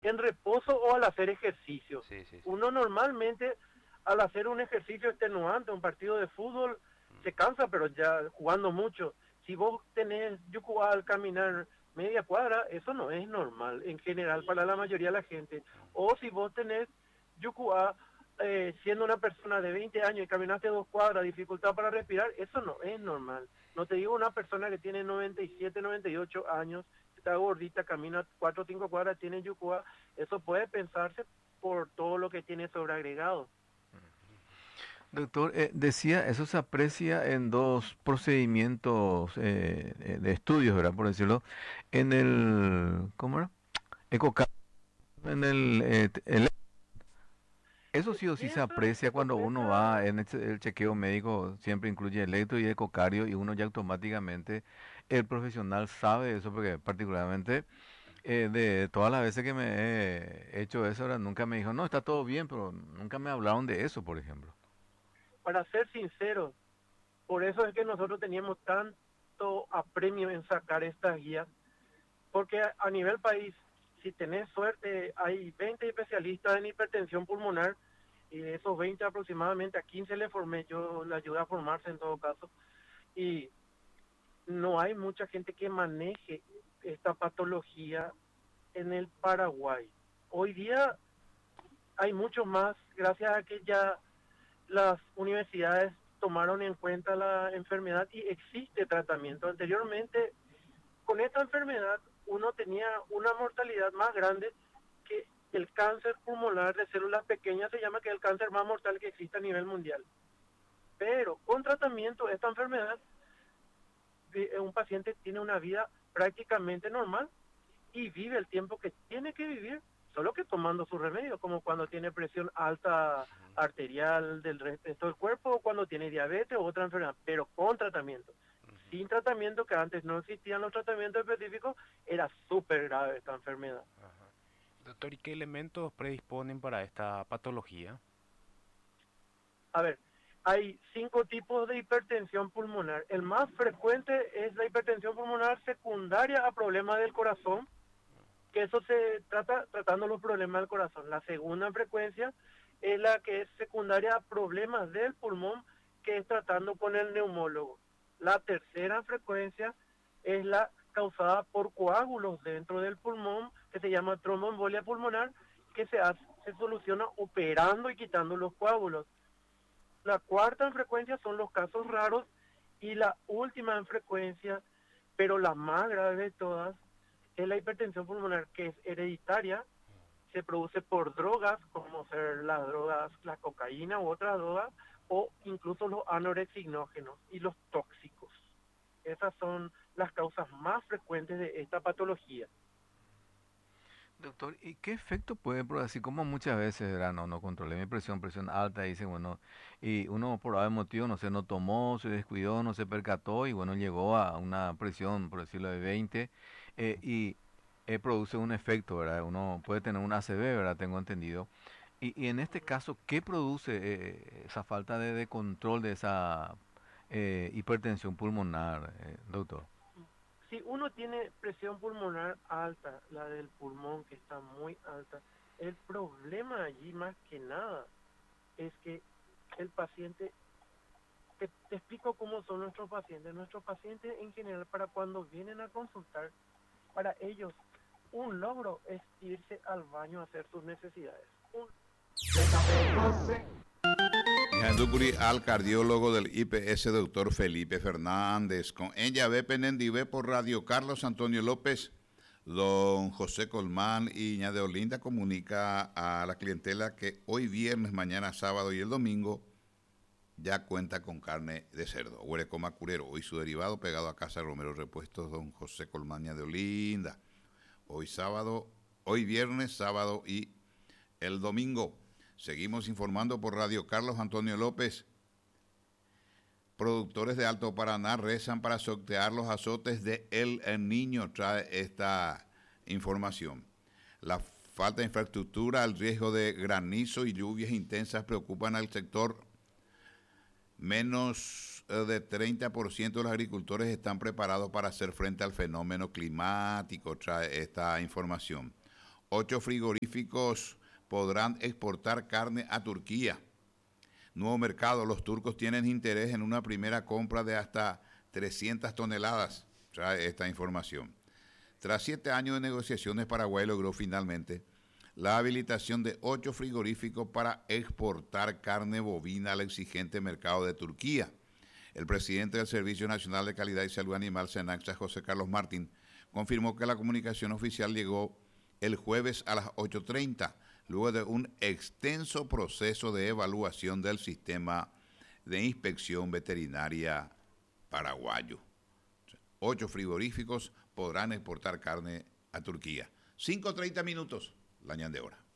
en reposo o al hacer ejercicio. Sí, sí, sí. Uno normalmente al hacer un ejercicio extenuante, un partido de fútbol, se cansa, pero ya jugando mucho. Si vos tenés yucua al caminar media cuadra, eso no es normal en general para la mayoría de la gente. O si vos tenés yucua siendo una persona de 20 años y caminaste 2 cuadras, dificultad para respirar, eso no es normal. No te digo una persona que tiene 97, 98 años, está gordita, camina 4 o 5 cuadras, tiene yucua, eso puede pensarse por todo lo que tiene sobreagregado. Doctor, decía, eso se aprecia en dos procedimientos de estudios, ¿verdad? Por decirlo, en el, ¿cómo era? Ecocardio, en eso sí o sí se aprecia Eso cuando uno va pesa. en el chequeo médico, siempre incluye electro y ecocardio y uno ya automáticamente, el profesional sabe eso porque particularmente de todas las veces que me he hecho eso, ahora nunca me dijo, no, está todo bien, pero nunca me hablaron de eso, por ejemplo. Para ser sincero, por eso es que nosotros teníamos tanto apremio en sacar estas guías, porque a nivel país, si tenés suerte, hay 20 especialistas en hipertensión pulmonar, y de esos 20 aproximadamente a 15 le formé, yo le ayudé a formarse en todo caso, y no hay mucha gente que maneje esta patología en el Paraguay. Hoy día hay mucho más, gracias a que ya las universidades tomaron en cuenta la enfermedad y existe tratamiento. Anteriormente, con esta enfermedad, uno tenía una mortalidad más grande que el cáncer pulmonar de células pequeñas, se llama que es el cáncer más mortal que existe a nivel mundial. Pero con tratamiento de esta enfermedad, un paciente tiene una vida prácticamente normal y vive el tiempo que tiene que vivir, solo que tomando su remedio, como cuando tiene presión alta arterial del resto del cuerpo, o cuando tiene diabetes o otra enfermedad, pero con tratamiento. Sin tratamiento, que antes no existían los tratamientos específicos, era súper grave esta enfermedad. Ajá. Doctor, ¿y qué elementos predisponen para esta patología? A ver, hay 5 tipos de hipertensión pulmonar. El más frecuente es la hipertensión pulmonar secundaria a problemas del corazón, que eso se trata tratando los problemas del corazón. La segunda frecuencia es la que es secundaria a problemas del pulmón, que es tratando con el neumólogo. La tercera frecuencia es la causada por coágulos dentro del pulmón, que se llama tromboembolia pulmonar, que se soluciona operando y quitando los coágulos. La cuarta en frecuencia son los casos raros, y la última en frecuencia, pero la más grave de todas, es la hipertensión pulmonar, que es hereditaria, se produce por drogas, como ser las drogas, la cocaína u otras drogas, o incluso los anorexinógenos y los tóxicos. Esas son las causas más frecuentes de esta patología. Doctor, ¿y qué efecto puede producir? Como muchas veces, ¿verdad? No, no controlé mi presión, presión alta, y dice, bueno, y uno por algún motivo, no sé, no tomó, se descuidó, no se percató, y bueno, llegó a una presión, por decirlo, de 20, y produce un efecto, ¿verdad? Uno puede tener un ACV, ¿verdad? Tengo entendido. Y en este caso, ¿qué produce esa falta de control de esa hipertensión pulmonar, doctor? Si uno tiene presión pulmonar alta, la del pulmón que está muy alta, el problema allí más que nada es que el paciente, te explico cómo son nuestros pacientes. Nuestros pacientes en general, para cuando vienen a consultar, para ellos un logro es irse al baño a hacer sus necesidades. Yandukuri al cardiólogo del IPS, doctor Felipe Fernández, con ella ve Penendive por Radio Carlos Antonio López. Don José Colmán y Ñade Olinda comunica a la clientela que hoy viernes, mañana sábado y el domingo ya cuenta con carne de cerdo, huerecoma curero, hoy su derivado pegado a Casa Romero Repuestos, don José Colmán Ñade Olinda. Hoy sábado, hoy viernes, sábado y el domingo. Seguimos informando por Radio Carlos Antonio López. Productores de Alto Paraná rezan para sortear los azotes de El Niño. Trae esta información. La falta de infraestructura, el riesgo de granizo y lluvias intensas preocupan al sector. Menos de 30% de los agricultores están preparados para hacer frente al fenómeno climático. Trae esta información. 8 frigoríficos podrán exportar carne a Turquía. Nuevo mercado, los turcos tienen interés en una primera compra de hasta 300 toneladas, trae esta información. Tras 7 años de negociaciones, Paraguay logró finalmente la habilitación de 8 frigoríficos para exportar carne bovina al exigente mercado de Turquía. El presidente del Servicio Nacional de Calidad y Salud Animal, SENACSA, José Carlos Martín, confirmó que la comunicación oficial llegó el jueves a las 8:30, luego de un extenso proceso de evaluación del sistema de inspección veterinaria paraguayo. 8 frigoríficos podrán exportar carne a Turquía. 5:30 minutos, la ñandehora.